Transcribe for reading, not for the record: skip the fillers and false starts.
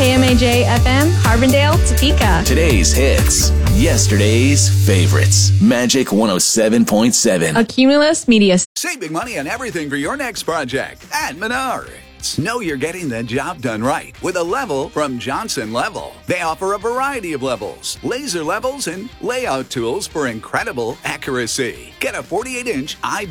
KMAJ FM, Carbondale, Topeka. Today's hits, yesterday's favorites. Magic 107.7. A Cumulus Media. Save big money on everything for your next project at Menards. Know you're getting the job done right with a level from Johnson Level. They offer a variety of levels, laser levels, and layout tools for incredible accuracy. Get a 48-inch